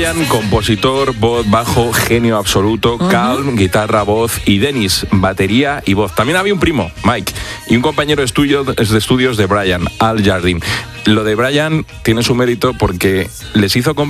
Brian, compositor, voz, bajo, genio absoluto, Calm, guitarra, voz, y Dennis, batería y voz. También había un primo, Mike, y un compañero de estudios de Brian, Al Jardine. Lo de Brian tiene su mérito porque les hizo